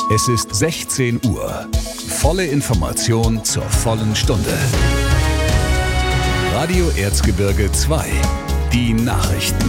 Es ist 16 Uhr. Volle Information zur vollen Stunde. Radio Erzgebirge 2. Die Nachrichten.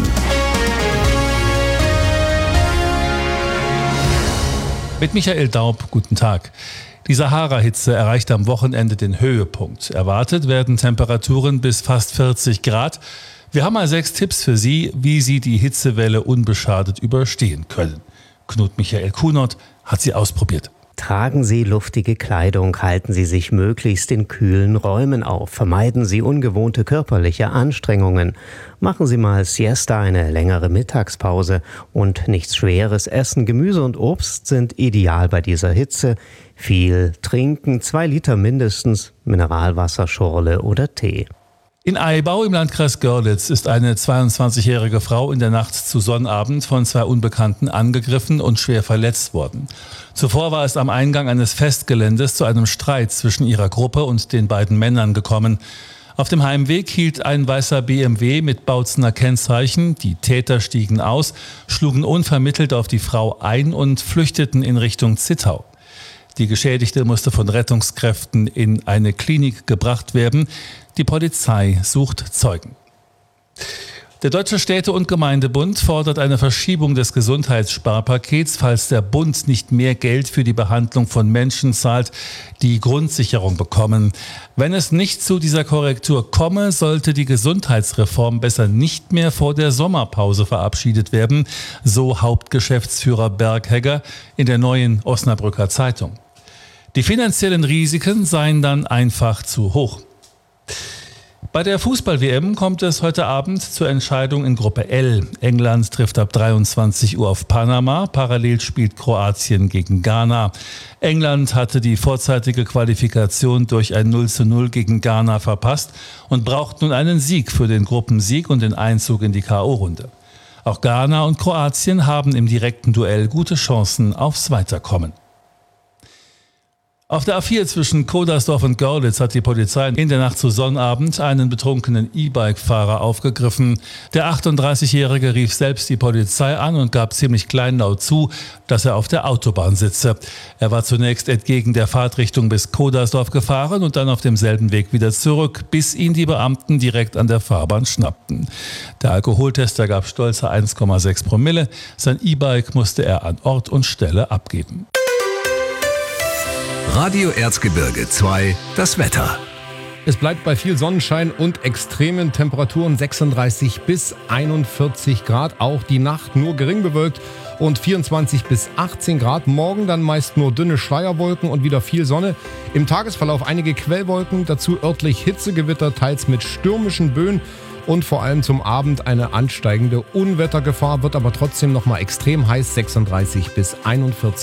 Mit Michael Daub, guten Tag. Die Sahara-Hitze erreicht am Wochenende den Höhepunkt. Erwartet werden Temperaturen bis fast 40 Grad. Wir haben mal 6 Tipps für Sie, wie Sie die Hitzewelle unbeschadet überstehen können. Knut Michael Kunert hat sie ausprobiert. Tragen Sie luftige Kleidung, halten Sie sich möglichst in kühlen Räumen auf, vermeiden Sie ungewohnte körperliche Anstrengungen, machen Sie mal Siesta, eine längere Mittagspause und nichts Schweres essen. Gemüse und Obst sind ideal bei dieser Hitze. Viel trinken, 2 Liter mindestens, Mineralwasser, Schorle oder Tee. In Aibau im Landkreis Görlitz ist eine 22-jährige Frau in der Nacht zu Sonnabend von 2 Unbekannten angegriffen und schwer verletzt worden. Zuvor war es am Eingang eines Festgeländes zu einem Streit zwischen ihrer Gruppe und den beiden Männern gekommen. Auf dem Heimweg hielt ein weißer BMW mit Bautzener Kennzeichen. Die Täter stiegen aus, schlugen unvermittelt auf die Frau ein und flüchteten in Richtung Zittau. Die Geschädigte musste von Rettungskräften in eine Klinik gebracht werden. Die Polizei sucht Zeugen. Der Deutsche Städte- und Gemeindebund fordert eine Verschiebung des Gesundheitssparpakets, falls der Bund nicht mehr Geld für die Behandlung von Menschen zahlt, die Grundsicherung bekommen. Wenn es nicht zu dieser Korrektur komme, sollte die Gesundheitsreform besser nicht mehr vor der Sommerpause verabschiedet werden, so Hauptgeschäftsführer Berghegger in der Neuen Osnabrücker Zeitung. Die finanziellen Risiken seien dann einfach zu hoch. Bei der Fußball-WM kommt es heute Abend zur Entscheidung in Gruppe L. England trifft ab 23 Uhr auf Panama. Parallel spielt Kroatien gegen Ghana. England hatte die vorzeitige Qualifikation durch ein 0:0 gegen Ghana verpasst und braucht nun einen Sieg für den Gruppensieg und den Einzug in die K.O.-Runde. Auch Ghana und Kroatien haben im direkten Duell gute Chancen aufs Weiterkommen. Auf der A4 zwischen Kodersdorf und Görlitz hat die Polizei in der Nacht zu Sonnabend einen betrunkenen E-Bike-Fahrer aufgegriffen. Der 38-Jährige rief selbst die Polizei an und gab ziemlich kleinlaut zu, dass er auf der Autobahn sitze. Er war zunächst entgegen der Fahrtrichtung bis Kodersdorf gefahren und dann auf demselben Weg wieder zurück, bis ihn die Beamten direkt an der Fahrbahn schnappten. Der Alkoholtester gab stolze 1,6 Promille. Sein E-Bike musste er an Ort und Stelle abgeben. Radio Erzgebirge 2, das Wetter. Es bleibt bei viel Sonnenschein und extremen Temperaturen 36 bis 41 Grad. Auch die Nacht nur gering bewölkt und 24 bis 18 Grad. Morgen dann meist nur dünne Schleierwolken und wieder viel Sonne. Im Tagesverlauf einige Quellwolken, dazu örtlich Hitzegewitter, teils mit stürmischen Böen. Und vor allem zum Abend eine ansteigende Unwettergefahr, wird aber trotzdem nochmal extrem heiß, 36 bis 41